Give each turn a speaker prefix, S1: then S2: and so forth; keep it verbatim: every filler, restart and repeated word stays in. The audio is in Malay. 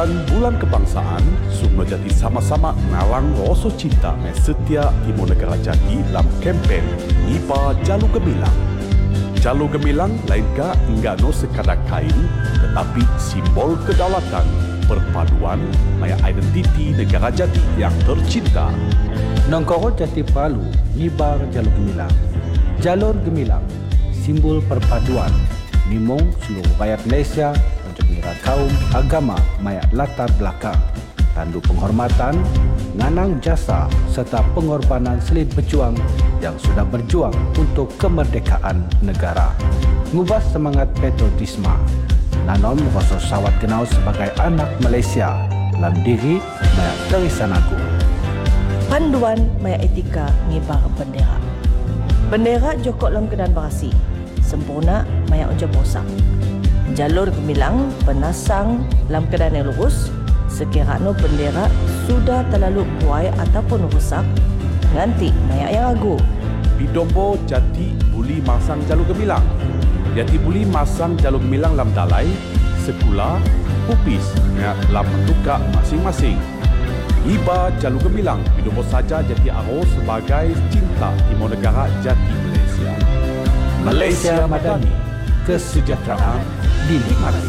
S1: Bulan Kebangsaan, semua jadi sama-sama ngalang rasa cinta dan setia Timur Negara Jati dalam kempen Iba Jalur Gemilang. Jalur Gemilang lain ka enggak no sekadar kain, tetapi simbol kedaulatan, perpaduan, maya identiti negara Jati yang tercinta.
S2: Nongkoro Jati Palu, Iba Jalur Gemilang. Jalur Gemilang, simbol perpaduan, nimong seluruh rakyat Malaysia untuk mengira kaum, agama, maya latar belakang, tandu penghormatan, nganang jasa serta pengorbanan selit berjuang yang sudah berjuang untuk kemerdekaan negara. Ngubah semangat patriotisme, nanom rasa sawat kenal sebagai anak Malaysia dalam diri maya terisan aku.
S3: Panduan maya etika ngibar bendera. Bendera jokok dalam keadaan berasi, sempurna maya ujar bosak. Jalur Gemilang penasang dalam keadaan yang lurus, sekiranya bendera sudah terlalu buai ataupun rusak, nganti maya yang agu.
S1: Bidombo Jati buli masang Jalur Gemilang. Jati buli masang Jalur Gemilang dalam dalai, sekula, pupis, ya, dalam tukak masing-masing. Iba Jalur Gemilang, Bidombo saja Jati aro sebagai cinta Timur Negara Jati Malaysia.
S2: Malaysia Madani, kesejahteraan dinikmati.